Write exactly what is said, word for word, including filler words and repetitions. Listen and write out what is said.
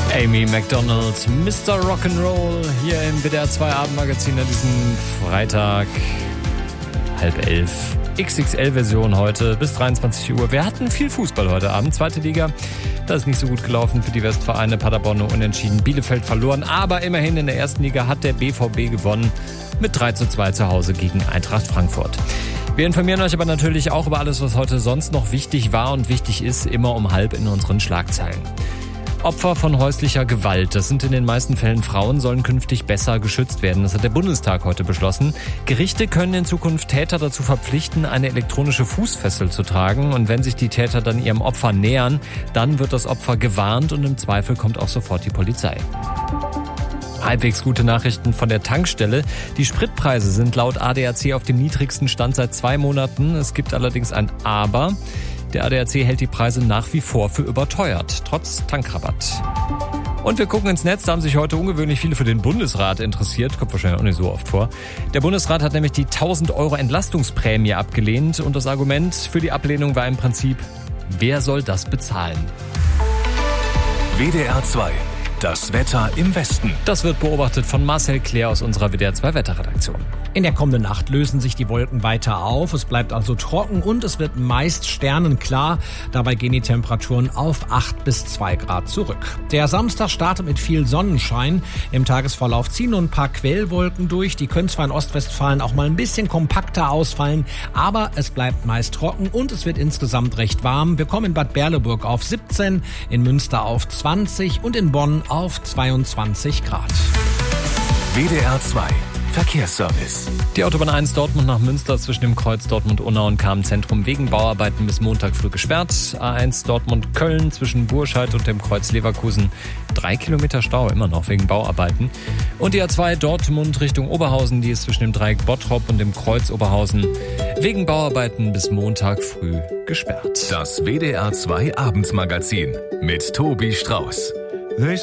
Amy Macdonald, Mister Rock'n'Roll, hier im W D R zwei Abendmagazin an diesem Freitag, halb elf. X X L-Version heute bis dreiundzwanzig Uhr. Wir hatten viel Fußball heute Abend. Zweite Liga, da ist nicht so gut gelaufen für die Westvereine. Paderborn nur unentschieden, Bielefeld verloren. Aber immerhin in der ersten Liga hat der B V B gewonnen mit drei zu zwei zu Hause gegen Eintracht Frankfurt. Wir informieren euch aber natürlich auch über alles, was heute sonst noch wichtig war und wichtig ist, immer um halb in unseren Schlagzeilen. Opfer von häuslicher Gewalt, das sind in den meisten Fällen Frauen, sollen künftig besser geschützt werden. Das hat der Bundestag heute beschlossen. Gerichte können in Zukunft Täter dazu verpflichten, eine elektronische Fußfessel zu tragen. Und wenn sich die Täter dann ihrem Opfer nähern, dann wird das Opfer gewarnt und im Zweifel kommt auch sofort die Polizei. Halbwegs gute Nachrichten von der Tankstelle. Die Spritpreise sind laut A D A C auf dem niedrigsten Stand seit zwei Monaten. Es gibt allerdings ein Aber. Der A D A C hält die Preise nach wie vor für überteuert, trotz Tankrabatt. Und wir gucken ins Netz, da haben sich heute ungewöhnlich viele für den Bundesrat interessiert. Kommt wahrscheinlich auch nicht so oft vor. Der Bundesrat hat nämlich die tausend Euro Entlastungsprämie abgelehnt. Und das Argument für die Ablehnung war im Prinzip, wer soll das bezahlen? W D R zwei. Das Wetter im Westen. Das wird beobachtet von Marcel Claire aus unserer W D R zwei Wetterredaktion. In der kommenden Nacht lösen sich die Wolken weiter auf. Es bleibt also trocken und es wird meist sternenklar. Dabei gehen die Temperaturen auf acht bis zwei Grad zurück. Der Samstag startet mit viel Sonnenschein. Im Tagesverlauf ziehen nur ein paar Quellwolken durch. Die können zwar in Ostwestfalen auch mal ein bisschen kompakter ausfallen, aber es bleibt meist trocken und es wird insgesamt recht warm. Wir kommen in Bad Berleburg auf siebzehn, in Münster auf zwanzig und in Bonn auf zweiundzwanzig Grad. W D R zwei Verkehrsservice. Die Autobahn eins Dortmund nach Münster zwischen dem Kreuz Dortmund-Unna und Kahn-Zentrum wegen Bauarbeiten bis Montag früh gesperrt. A eins Dortmund-Köln zwischen Burscheid und dem Kreuz Leverkusen. Drei Kilometer Stau immer noch wegen Bauarbeiten. Und die A zwei Dortmund Richtung Oberhausen, die ist zwischen dem Dreieck Bottrop und dem Kreuz Oberhausen wegen Bauarbeiten bis Montag früh gesperrt. Das W D R zwei Abendmagazin mit Tobi Strauß.